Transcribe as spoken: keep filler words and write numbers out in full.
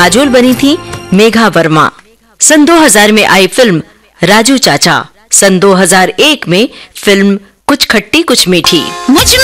काजोल बनी थी मेघा वर्मा। सन दो हज़ार में आई फिल्म राजू चाचा। सन दो हज़ार एक में फिल्म कुछ खट्टी कुछ मीठी। मुझ